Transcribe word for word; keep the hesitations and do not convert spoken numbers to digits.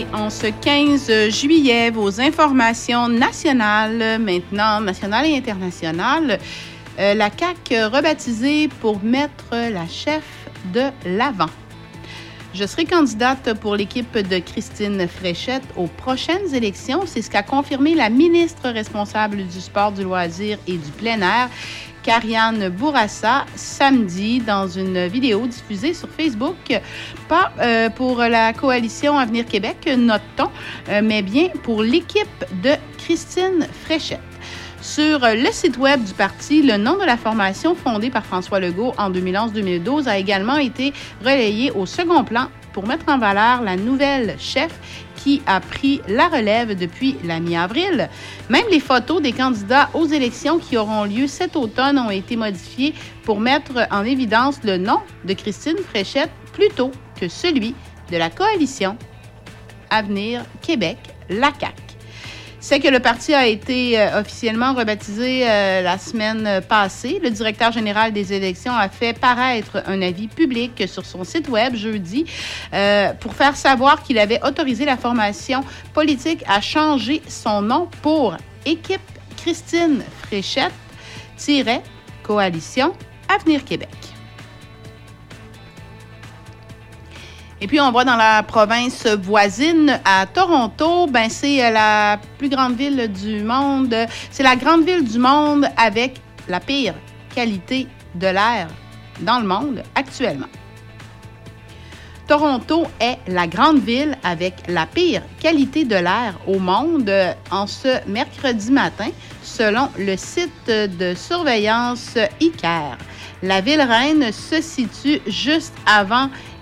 Et en ce quinze juillet, vos informations nationales, maintenant nationales et internationales, euh, la C A Q rebaptisée pour mettre la chef de l'avant. Je serai candidate pour l'équipe de Christine Fréchette aux prochaines élections. C'est ce qu'a confirmé la ministre responsable du sport, du loisir et du plein air, Karianne Bourassa, samedi dans une vidéo diffusée sur Facebook. Pas euh, pour la coalition Avenir Québec, note-t-on, euh, mais bien pour l'équipe de Christine Fréchette. Sur le site web du parti, le nom de la formation fondée par François Legault en deux mille onze deux mille douze a également été relayé au second plan pour mettre en valeur la nouvelle chef qui a pris la relève depuis la mi-avril. Même les photos des candidats aux élections qui auront lieu cet automne ont été modifiées pour mettre en évidence le nom de Christine Fréchette plutôt que celui de la coalition Avenir Québec, la C A Q. C'est que le parti a été euh, officiellement rebaptisé euh, la semaine passée. Le directeur général des élections a fait paraître un avis public sur son site web jeudi euh, pour faire savoir qu'il avait autorisé la formation politique à changer son nom pour Équipe Christine Fréchette-Coalition Avenir Québec. Et puis, on voit dans la province voisine, à Toronto, ben c'est la plus grande ville du monde. C'est la grande ville du monde avec la pire qualité de l'air dans le monde actuellement. Toronto est la grande ville avec la pire qualité de l'air au monde en ce mercredi matin, selon le site de surveillance I C A R. La ville reine se situe juste avant